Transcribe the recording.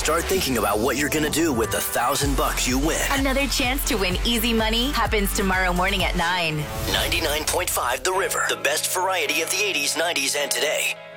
Start thinking about what you're going to do with the $1,000 you win. Another chance to win easy money happens tomorrow morning at 9. 99.5 The River. The best variety of the 80s, 90s, and today.